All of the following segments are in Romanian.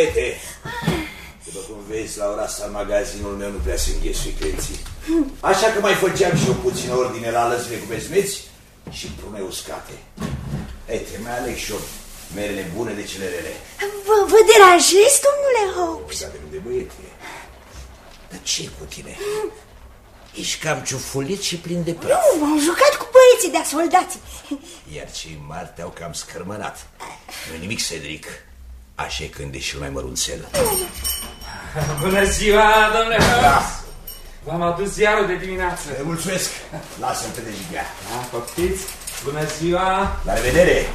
băiete. După cum vezi, la ora asta, magazinul meu nu prea se înghesui clienții. Așa că mai făceam și o puțină ordine la lăzile cu bezmeți și prune uscate. Uite, mai aleg și eu merele bune de cele rele. Vă deranjez, domnule Hobbs? Da, de băiete. Dar ce cu tine? Ești cam ciufulit și plin de praf. Nu, m-am jucat cu băieții de-a soldații. Iar cei mari te-au cam scărmănat. Nu nimic, Cedric. Așa e când ești și mai mărunțel. Bună ziua, domnule Hobbs! V-am adus ziarul de dimineață. Mulțumesc. Lasă-mi pe dejigea. Poftiți? Bună ziua! La revedere!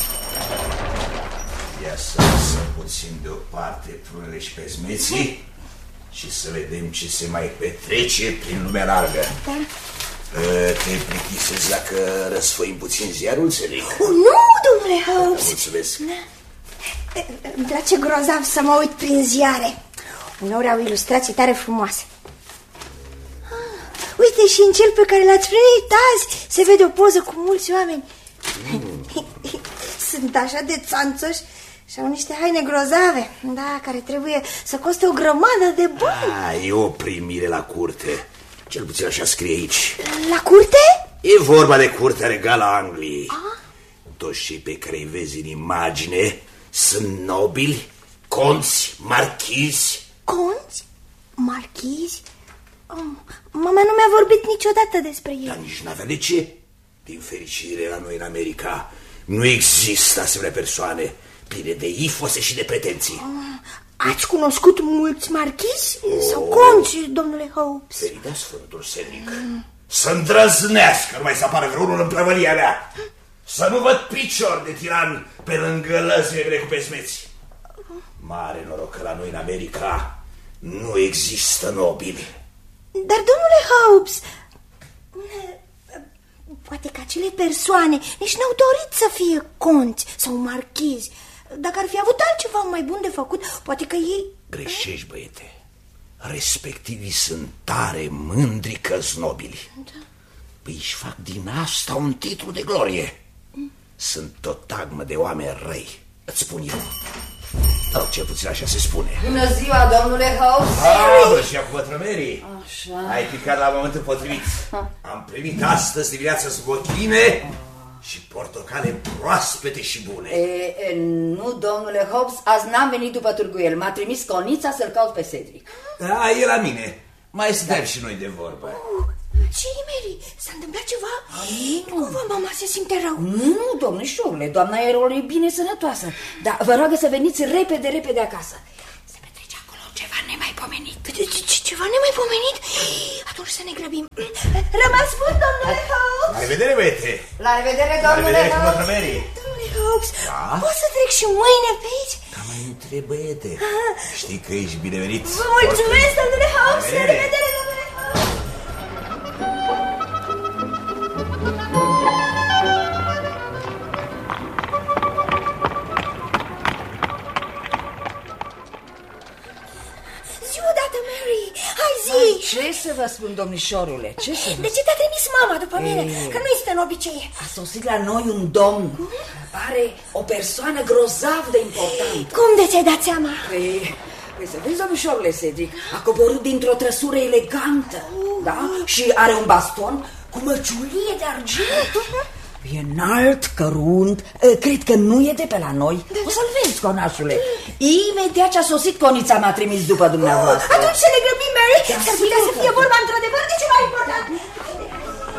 Ia să lăsăm puțin deoparte prunele și pesmeții și să vedem ce se mai petrece prin lumea largă. Da. Te plictisezi dacă răsfoim puțin ziarul, Cedric? Nu, domnule Hobbs. Mulțumesc. Îmi place grozav să mă uit prin ziare. Uneori au ilustrații tare frumoase. Uite, și în cel pe care l-ați primit azi se vede o poză cu mulți oameni. Sunt așa de țanțoși și au niște haine grozave, da, care trebuie să coste o grămadă de bani. E o primire la curte. Cel puțin așa scrie aici. La curte? E vorba de curtea regală a Angliei. Toți cei pe care îi vezi în imagine sunt nobili, conți, marchizi. Conți? Marchizi? Mama nu mi-a vorbit niciodată despre ei. Dar nici n-avea de ce. Din fericire, la noi în America nu există asemenea persoane pline de ifose și de pretenții. Ați cunoscut mulți marchizi sau conți, domnule Hobbs? Ferida Sfântul, Cedric. Să îndrăznească numai să apară vreunul în plămălia mea. Să nu văd picior de tiran pe lângă lăzile cu pesmeți. Mare noroc că la noi în America nu există nobili. Dar, domnule Hobbs, poate că acele persoane nici n-au dorit să fie conți sau marchizi. Dacă ar fi avut altceva mai bun de făcut, poate că ei... Greșești, băiete. Respectivii sunt tare mândri că-s nobili. Da. Păi își fac din asta un titlu de glorie. Sunt o tagmă de oameni răi, îți spun eu. Sau cel puțin așa se spune. Bună ziua, domnule Hobbs. Bună ziua, cu Mary. Așa. Ai picat la momentul potrivit. Am primit astăzi dimineața zbochine și portocale proaspete și bune. Nu, domnule Hobbs, azi n-am venit după târguiel. M-a trimis Conița să-l caut pe Cedric. Da, e la mine. Mai stăm și noi de vorbă. Ce-i, Mary? S-a întâmplat ceva? Cumva mama se simte rău. Nu, domnișorile, doamna Erol e bine sănătoasă. Dar vă rog să veniți repede acasă. Se petrece acolo ceva nemaipomenit. Ceva nemaipomenit? Atunci să ne grăbim. Rămas bun, domnule Hobbs. La revedere, băiete. La revedere, La domnule revedere, cu Hobbs. Mary. Domnule Hobbs, Da? poți să trec și mâine pe aici? Da, mai întreb, băiete. Știi că ești binevenit. Vă mulțumesc, domnule Hobbs. La revedere. revedere, domnule Hobbs. Ce să vă spun, domnișorule? Ce să vă... De ce te-a trimis mama după mine? Că nu este în obicei. A sosit la noi un domn. Pare o persoană grozav de importantă. Cum de ți-ai dat seama? Păi să vezi, domnișorule, Cedric, a coborât dintr-o trăsură elegantă, da? Și are un baston cu măciulie de argint. E înalt, cărunt, cred că nu e de pe la noi. O să-l vezi, conașule. Imediat ce a sosit, Conița m-a trimis după dumneavoastră. Atunci să ne grăbim, Mary. S-ar putea să fie vorba